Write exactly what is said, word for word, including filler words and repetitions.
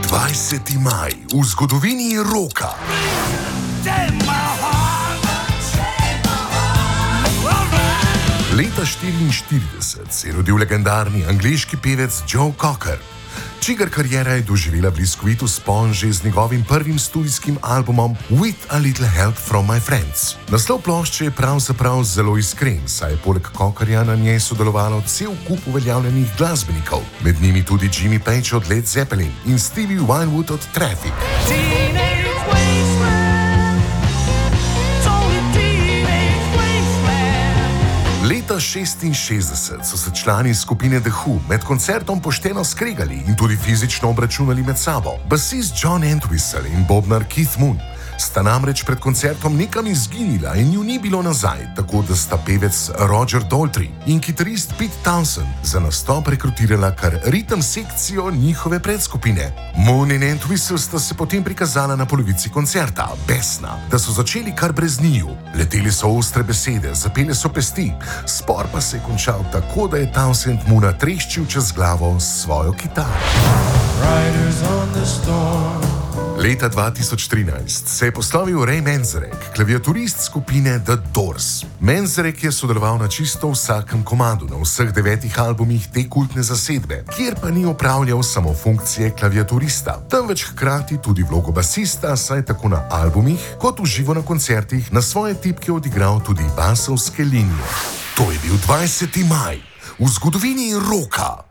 dvajseti maj v zgodovini roka. Leta štiriinštirideset se je rodil legendarni angleški pevec Joe Cocker, čigar kariera je doživela bliskovit vzpon že z njegovim prvim studijskim albumom With a Little Help from My Friends. Naslov plošče je pravzaprav zelo iskren, saj je poleg Cockerja na njej sodelovalo cel kup uveljavljenih glasbenikov, med njimi tudi Jimmy Page od Led Zeppelin in Stevie Winwood od Traffic. Leta šestinšestdeset so se člani skupine The Who med koncertom pošteno skregali in tudi fizično obračunali med sabo. Basist John Entwistle in bobnar Keith Moon sta namreč pred koncertom nekam izginila in ju ni bilo nazaj, tako da sta pevec Roger Daltrey in kitarist Pete Townshend za nastop rekrutirala kar ritem sekcijo njihove predskupine. Moon in Entwistle sta se potem prikazala na polovici koncerta, besna, da so začeli kar brez njiju. Leteli so ostre besede, zapele so pesti, spor pa se je končal tako, da je Townshend Moona treščil čez glavo s svojo kitaro. Leta dva tisoč trinajst se je poslovil Ray Manzarek, klaviaturist skupine The Doors. Manzarek je sodeloval na čisto vsakem komadu na vseh devetih albumih te kultne zasedbe, kjer pa ni opravljal samo funkcije klaviaturista, temveč hkrati tudi vlogo basista, saj tako na albumih kot v živo na koncertih na svoje tipke odigral tudi basovske linije. To je bil dvajseti maj v zgodovini roka.